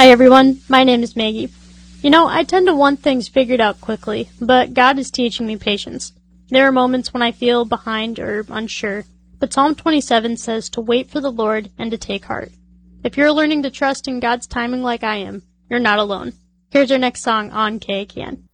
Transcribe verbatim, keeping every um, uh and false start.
Hi everyone, my name is Maggie. You know, I tend to want things figured out quickly, but God is teaching me patience. There are moments when I feel behind or unsure, but Psalm twenty-seven says to wait for the Lord and to take heart. If you're learning to trust in God's timing like I am, you're not alone. Here's our next song on K A K N.